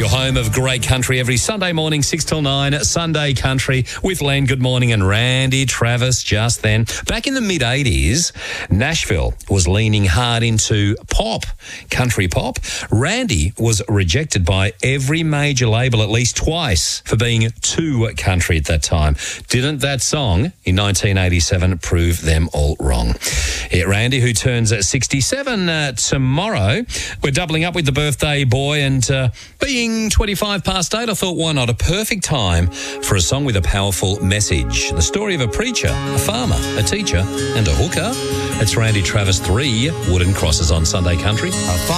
Your home of great country every Sunday morning, 6 till 9, Sunday Country with Len Good Morning and Randy Travis just then. Back in the mid-80s, Nashville was leaning hard into pop, country pop. Randy was rejected by every major label at least twice for being too country at that time. Didn't that song in 1987 prove them all wrong? Yeah, Randy, who turns 67 tomorrow. We're doubling up with the birthday boy, and being 25 past 8, I thought, why not? A perfect time for a song with a powerful message. The story of a preacher, a farmer, a teacher, and a hooker. It's Randy Travis, 3 wooden crosses on Sunday Country.